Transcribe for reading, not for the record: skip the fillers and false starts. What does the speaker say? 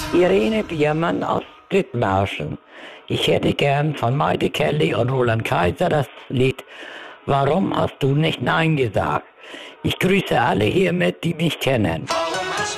Irene Biermann aus Dithmarschen. Ich hätte gern von Maite Kelly und Roland Kaiser das Lied Warum hast du nicht Nein gesagt? Ich grüße alle hiermit, die mich kennen.